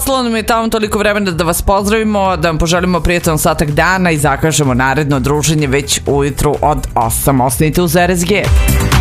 ostalo nam je tamo toliko vremena da vas pozdravimo, da vam poželimo prijatan ostatak dana i zakažemo naredno druženje već ujutru od 8. Ostanite uz RSG.